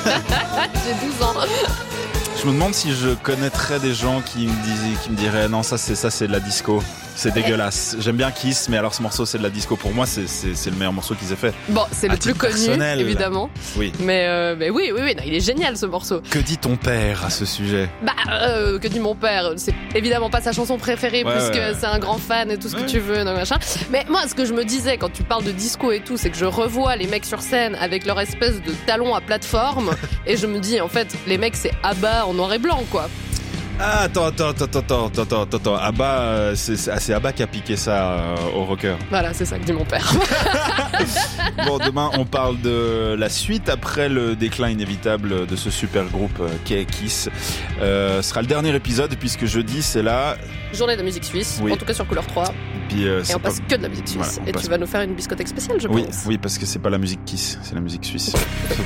J'ai 12 ans. Je me demande si je connaîtrais des gens qui me diraient non, ça c'est de la disco. C'est dégueulasse. J'aime bien Kiss, mais alors ce morceau c'est de la disco. Pour moi, c'est le meilleur morceau qu'ils aient fait. Bon, c'est le plus connu, évidemment. Oui. Mais oui, non, il est génial ce morceau. Que dit ton père à ce sujet ? Que dit mon père ? C'est évidemment pas sa chanson préférée, puisque c'est un grand fan et tout ce que tu veux, donc machin. Mais moi, ce que je me disais quand tu parles de disco et tout, c'est que je revois les mecs sur scène avec leur espèce de talons à plateforme, et je me dis, en fait, les mecs, c'est ABBA en noir et blanc, quoi. Ah, attends. Abba, c'est Abba qui a piqué ça au rocker. Voilà, c'est ça que dit mon père. Bon, demain, on parle de la suite après le déclin inévitable de ce super groupe qu'est Kiss. Ce sera le dernier épisode puisque jeudi, c'est la journée de musique suisse, en tout cas sur Couleur 3. Et on passe que de la musique suisse. Voilà, tu vas nous faire une biscothèque spéciale, je pense. Oui, parce que c'est pas la musique Kiss, c'est la musique suisse.